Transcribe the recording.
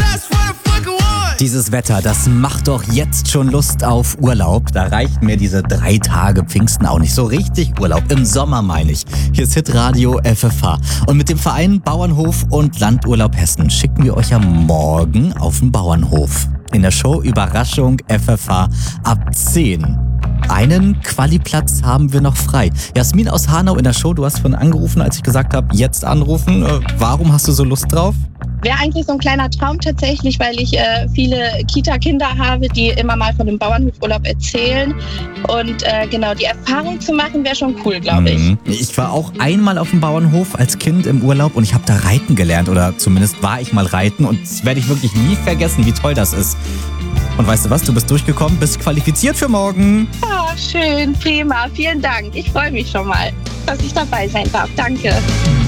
Dieses Wetter, das macht doch jetzt schon Lust auf Urlaub. Da reicht mir diese 3 Tage Pfingsten auch nicht. So richtig Urlaub, im Sommer meine ich. Hier ist Hitradio FFH. Und mit dem Verein Bauernhof und Landurlaub Hessen schicken wir euch ja morgen auf den Bauernhof. In der Show Überraschung FFH ab 10. Einen Quali-Platz haben wir noch frei. Jasmin aus Hanau in der Show, du hast vorhin angerufen, als ich gesagt habe, jetzt anrufen. Warum hast du so Lust drauf? Wäre eigentlich so ein kleiner Traum tatsächlich, weil ich viele Kita-Kinder habe, die immer mal von dem Bauernhofurlaub erzählen. Und genau, die Erfahrung zu machen, wäre schon cool, glaube ich. Ich war auch einmal auf dem Bauernhof als Kind im Urlaub und ich habe da reiten gelernt. Oder zumindest war ich mal reiten. Und das werde ich wirklich nie vergessen, wie toll das ist. Und weißt du was, du bist durchgekommen, bist qualifiziert für morgen. Oh, schön, prima, vielen Dank. Ich freue mich schon mal, dass ich dabei sein darf. Danke.